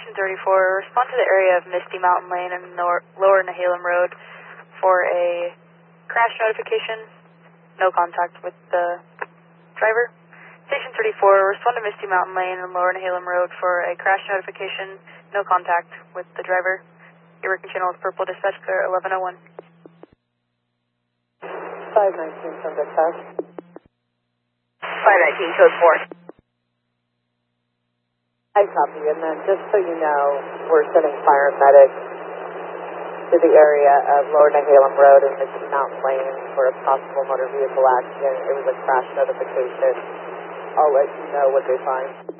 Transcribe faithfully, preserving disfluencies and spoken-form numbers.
Station thirty-four, respond to the area of Misty Mountain Lane and Nor Lower Nehalem Road for a crash notification. No contact with the driver. Station thirty-four, respond to Misty Mountain Lane and Lower Nehalem Road for a crash notification. No contact with the driver. Your working channel is Purple Dispatch Clear eleven oh one. five nineteen from dispatch. five nineteen, code four. I copy, and then just so you know, we're sending paramedics to the area of Lower Nehalem Road and Misty Mountain Lane for a possible motor vehicle accident. It was a crash notification. I'll let you know what they find.